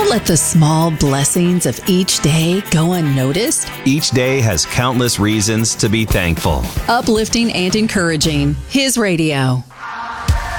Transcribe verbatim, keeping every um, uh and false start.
let the small blessings of each day go unnoticed? Each day has countless reasons to be thankful. Uplifting and encouraging. His radio.